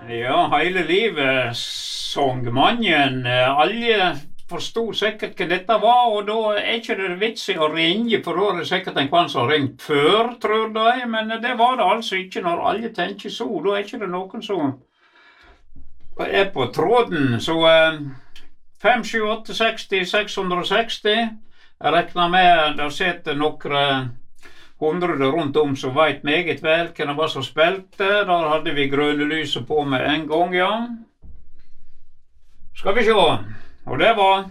Ja, hele livet sang mangen. Alle forstod sikkert hva dette var, og da er ikke det vits i å ringe, for da er det sikkert en kvann som har ringt før, tror de, men det var det altså ikke når alle tenker så. Da er ikke det noen som er på tråden. Så 5, 7, 8, 60, 660. Jeg regner med det sitter noen hundre rundt om som vet meget vel hvem det var som spilte. Der hadde vi grønne lyset på med en gang, ja. Skal vi se. Og det var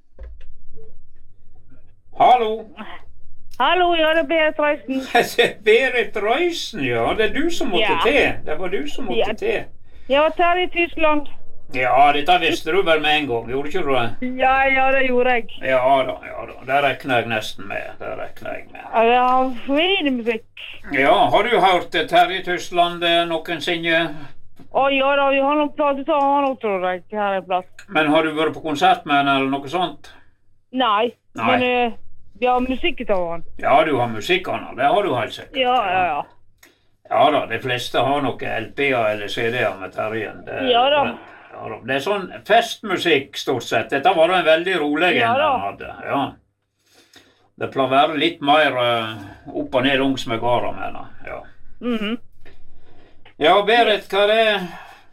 Hallo. Hallo, ja, det er Berit Røysen. Berit Røysen, ja. Det er du som måtte til. Det var du som måtte til. Jeg var der i Tyskland. Ja, dette visste du vel med en gang, gjorde ikke du det? Ja, det gjorde jeg. Ja da. Det regner jeg nesten med. Ja, fin musikk. Ja, har du hørt Terje Tysland noensinne? Ja da, vi har noen plass, tror jeg, her en plass. Men har du vært på konsert med han eller noe sånt? Nei. Men vi har musikk av han. Ja, du har musikk av han, det har du helt sikkert. Ja. Ja da, de fleste har noen LP-er eller CD-er med Terjen. Ja da. Det er sånn festmusikk stort sett. Dette var en veldig rolig en han hadde. Ja. Det pleier å være litt mer opp og ned langs med gårda, mener jeg. Ja. Ja, Berit, hva er det?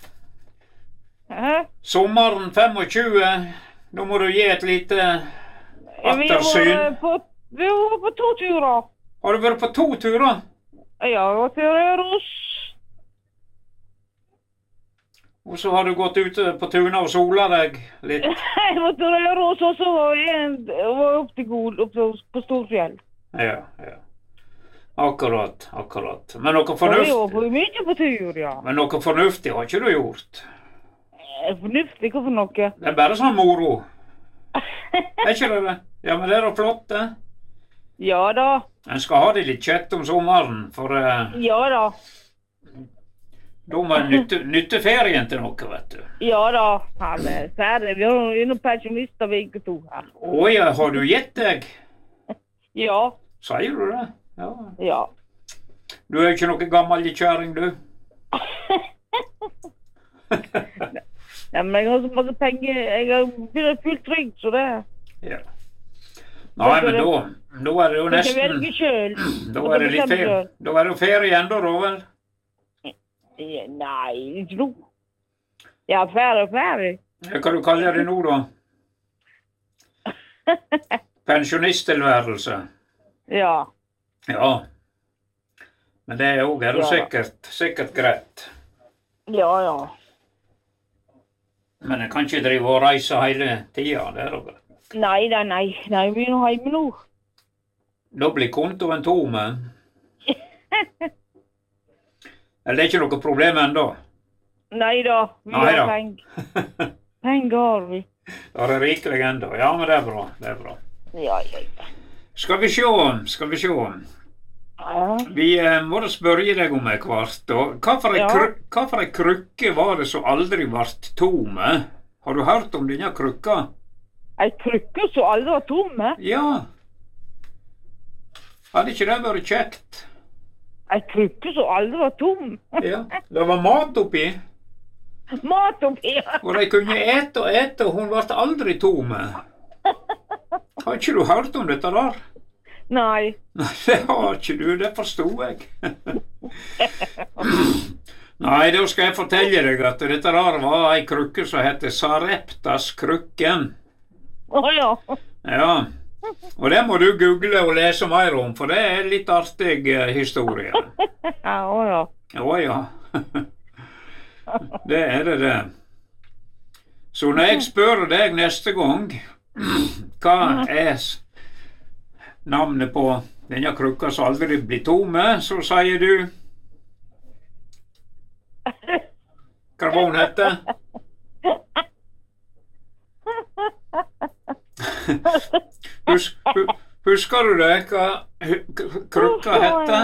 Sommeren 25. Nå må du gi et lite ettersyn. Vi har vært på 2 turer. Har du vært på 2 turer? Ja, jeg var til Røros. Og så har du gått ut på tuna og sola deg litt? Jeg var til Røros, og så var jeg opp til Gol, på Storfjell. Ja. Akkurat. Men noe fornuftig? Jeg var mye på tur, ja. Men noe fornuftig har ikke du gjort? Fornuftig? Hva for noe? Det er bare sånn moro. Er ikke det? Ja, men det er da flott, det. Ja da. En skal ha det litt kjett om sommeren, for ja da. Da må en nytte ferien til noe, vet du. Ja da. Ferdig. Vi har noen pensjonister begge to her. Ja, har du gitt deg? Ja. Sier du det? Ja. Du er ikke noe gammel kjæring, du? Ja, men jeg har så masse penger. Jeg har fullt trygg, så det. Ja. Nei, men da er det jo nesten... Jeg velger selv. Da er det litt ferie. Da er det jo ferie enda, da vel? Nei, ikke noe. Ja, ferdig. Hva du kaller det nå, da? Pensjonisttilværelse? Ja. Ja. Men det er jo sikkert greit. Ja. Men jeg kan ikke drive og reise hele tida, det er det. Nei, vi er jo hjemme nå. Da blir kontoen tom. Eller det er ikke noe problem enda? Nei da, vi har penger. Penger har vi. Da er det rikelig enda. Ja, men det er bra. Ja. Skal vi se. Vi må da spørre deg om hvert. Hva for en krykke var det som aldri ble tom? Har du hørt om denne krykka? En krykke som aldri var tom? Ja. Hadde ikke det vært kjekt? En krykke som aldri var tom? Ja, det var mat oppi. Mat oppi, ja. Og de kunne ete, og hun ble aldri tom. Har ikke du hørt om dette der? Nei. Nei, det har ikke du, det forstod jeg. Nei, da skal jeg fortelle deg at dette der var en krykke som heter Sareptas krykken. Ja. Ja, og det må du google og lese mer om, for det er litt artig historie. Ja. Ja. Det er det. Så når jeg spør deg neste gang, hva er navnet på denne krukka som aldri blir tomme, så sier du hva var hun hette? Husker du det, hva krukka hette?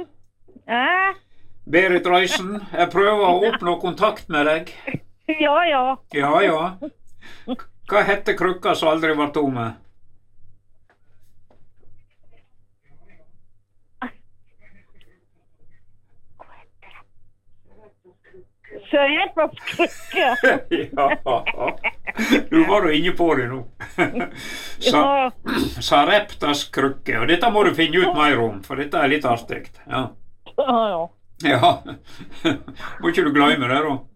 Berit Røysen, jeg prøver å oppnå kontakt med deg. Ja. Hva hette krukka som aldri var tomme? Sørepapskrukke. Ja, nå var du inne på det nå. Ja. Sareptas-krukke, og dette må du finne ut mer om, for dette er litt artig. Ja. Ja. Ja. Må ikke du glemme det, da.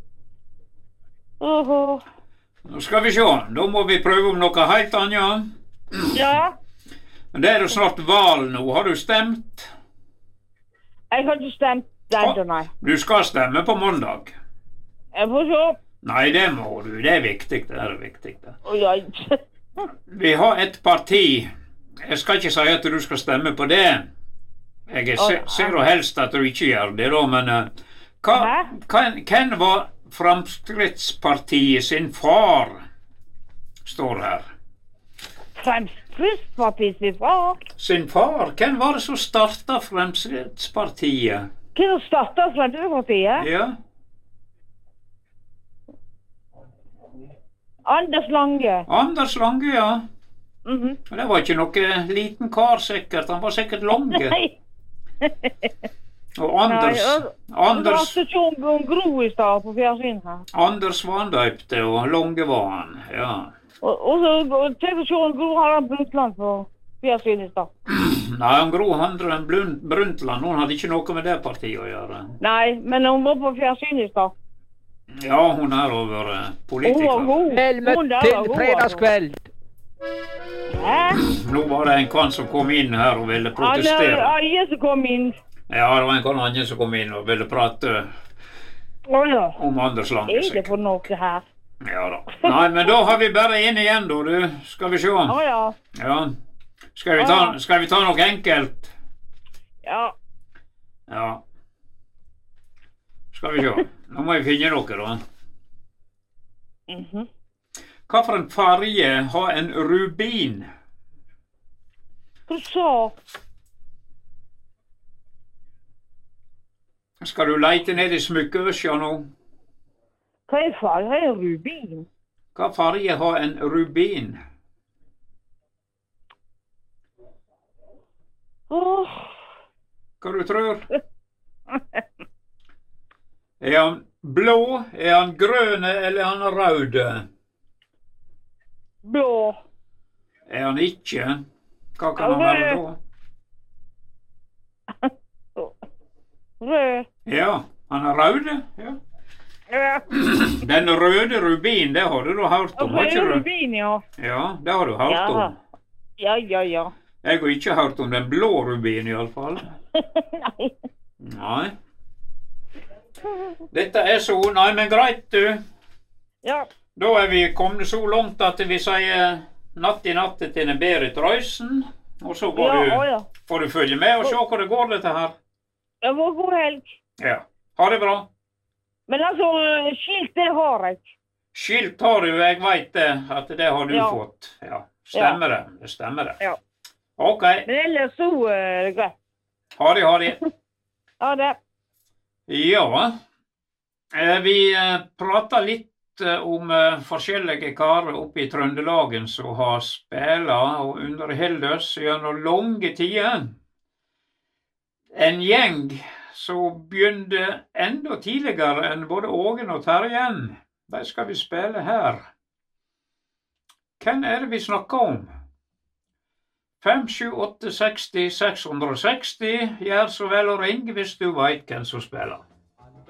Nå skal vi se, da må vi prøve om noe helt annet. Ja. Det er jo snart valg nå, har du stemt? Jeg har ikke stemt den, nei. Du skal stemme på mandag. Jeg får se. Nei, det må du, det er viktig, det er viktig. Ja. Vi har et parti, jeg skal ikke si at du skal stemme på det. Jeg ser jo helst at du ikke gjør det da, men hvem var Fremskrittspartiet sin far, står her? Fremskrittspartiet sin far? Sin far? Hvem var det som startet Fremskrittspartiet? Hvem som startet Fremskrittspartiet? Ja. Anders Lange. Anders Lange, ja. Mhm. Men det var ikke noe liten kar sikkert, han var sikkert Lange. Nei. Og Anders stasjon Gro i stad på fjernsyn her. Anders var han døpte, og Lange var han, ja. Og så stasjon Gro har han Brundtland på fjernsyn i stad. Nei, han Gro Brundtland, hun hadde ikke noe med det partiet å gjøre. Nei, men hun var på fjernsyn i stad. Ja, hun er over politiker. Hun var god. Vel møtt til fredagskveld. Hæ? Nå var det en kan som kom inn her og ville protestere. Alle som kom inn. Ja, det var en kan annen som kom inn og ville prate Ja. om Anders Lange. Er det for noe her? Ja da. Nei, men da har vi bare en igjen, da, du. Skal vi se. Ja. Ja. Skal vi ta noe enkelt? Ja. Ja. Skal vi se. Nå må vi finne noe, da. Mhm. Hva for en farge har en rubin? Hva sa? Skal du leite ned i smykkeøsja nå? Hva er farge? Hva er rubin? Hva farge har en rubin? Åh. Hva du tror? Er han blå, er han grønne, eller er han røde? Blå. Er han ikke? Hva kan han være da? Rød. Ja, han er røde, ja. Ja. Den røde rubin, det har du da hørt om, har ikke du? Rubin, ja. Ja, det har du hørt om. Ja. Jeg har ikke hørt om den blå rubin i alle fall. Nei. Nei. Dette er så, nei, men greit du. Ja. Da er vi kommet så langt at vi sier natt i natt til Berit Røysen. Og så får du følge med og se hvor det går dette her. Det var god helg. Ja, ha det bra. Men altså, skilt det har jeg. Skilt har du, jeg vet det, at det har du fått. Ja, stemmer det. Det stemmer det. Ja. Ok. Men ellers så er det greit. Ha det, ha det. Ha det. Ja, vi prater litt om forskjellige karer oppe i Trøndelagen som har spillet og underholdt oss gjennom lange tider. En gjeng som begynte enda tidligere enn både Ågen og Terjen. De skal vi spille her. Hvem er det vi snakker om? 5, 7, 8, 60, 660. Gjør så vel å ringe hvis du vet hvem som spiller.